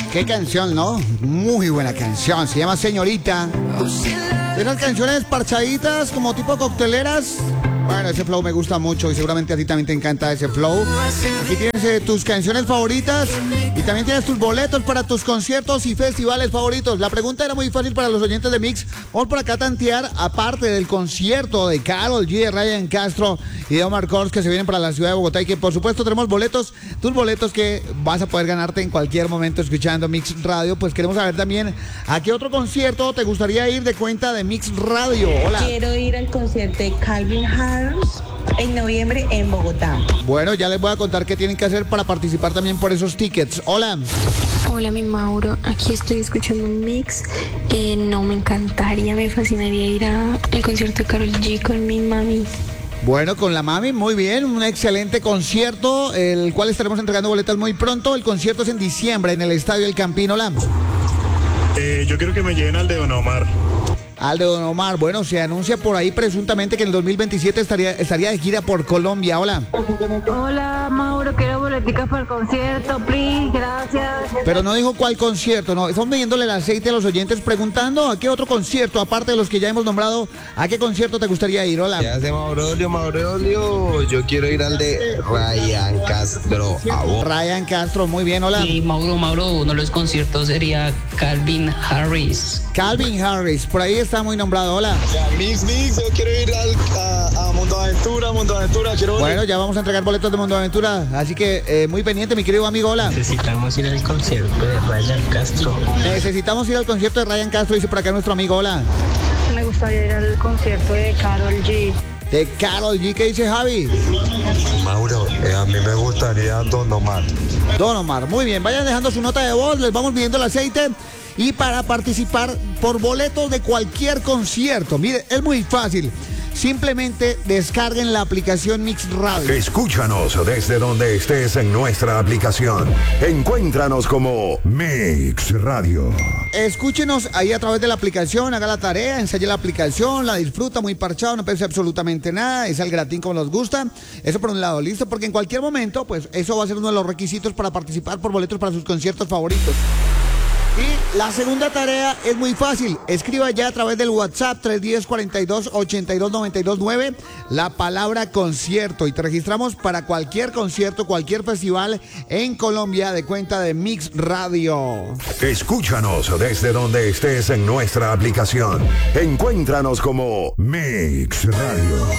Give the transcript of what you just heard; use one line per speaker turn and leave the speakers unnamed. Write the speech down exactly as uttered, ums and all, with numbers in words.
Qué canción, ¿no? Muy buena canción. Se llama Señorita. De esas canciones parchaditas, como tipo cocteleras. Bueno, ese flow me gusta mucho y seguramente a ti también te encanta ese flow. Aquí tienes eh, tus canciones favoritas y también tienes tus boletos para tus conciertos y festivales favoritos. La pregunta era muy fácil para los oyentes de Mix. Vamos por acá a tantear, aparte del concierto de Karol G, de Ryan Castro y de Omar Courtz que se vienen para la ciudad de Bogotá y que por supuesto tenemos boletos, tus boletos que vas a poder ganarte en cualquier momento escuchando Mix Radio. Pues queremos saber también a qué otro concierto te gustaría ir de cuenta de Mix Radio. Hola.
Quiero ir al concierto de Calvin Harris en noviembre en Bogotá.
Bueno, ya les voy a contar qué tienen que hacer para participar también por esos tickets. Hola.
Hola, mi Mauro. Aquí estoy escuchando un Mix. Eh, no, me encantaría, me fascinaría ir al concierto de Karol G con mi mami.
Bueno, con la mami, muy bien, un excelente concierto, el cual estaremos entregando boletas muy pronto. El concierto es en diciembre en el Estadio El Campín. Hola.
Eh, yo quiero que me lleven al de Don Omar.
Al de Don Omar. Bueno, se anuncia por ahí presuntamente que en el dos mil veintisiete estaría, estaría de gira por Colombia. Hola.
Hola, Mauro, quiero boleticas para el concierto, please, gracias.
Pero no dijo cuál concierto, no. Estamos midiéndole el aceite a los oyentes preguntando a qué otro concierto, aparte de los que ya hemos nombrado, a qué concierto te gustaría ir. Hola.
¿Qué hace Maurolio, Maurolio? Yo quiero ir al de Ryan Castro.
Ryan Castro, muy bien, hola.
Y Mauro, Mauro, uno de los conciertos sería Calvin Harris.
Calvin Harris, por ahí está muy nombrado, hola.
Mix, Mix, yo quiero ir al, a, a Mundo Aventura, Mundo Aventura, quiero ir.
Bueno, ya vamos a entregar boletos de Mundo Aventura, así que eh, muy pendiente, mi querido amigo, hola.
Necesitamos ir al concierto de Ryan Castro.
Necesitamos ir al concierto de Ryan Castro, dice por acá nuestro amigo, hola.
Me gustaría ir al concierto de Karol G.
De Karol G, ¿qué dice Javi?
Mauro, eh, a mí me gustaría Don Omar.
Don Omar, muy bien, vayan dejando su nota de voz, les vamos midiendo el aceite. Y para participar por boletos de cualquier concierto, mire, es muy fácil. Simplemente descarguen la aplicación Mix Radio.
Escúchanos desde donde estés en nuestra aplicación. Encuéntranos como Mix Radio.
Escúchenos ahí a través de la aplicación, haga la tarea, ensaye la aplicación, la disfruta muy parchado, no piensa absolutamente nada, es al gratín como nos gusta. Eso por un lado, listo, porque en cualquier momento, pues eso va a ser uno de los requisitos para participar por boletos para sus conciertos favoritos. Y la segunda tarea es muy fácil. Escriba ya a través del WhatsApp tres uno cero, cuatro dos, ocho dos, nueve dos nueve la palabra concierto y te registramos para cualquier concierto, cualquier festival en Colombia de cuenta de Mix Radio.
Escúchanos desde donde estés en nuestra aplicación. Encuéntranos como Mix Radio.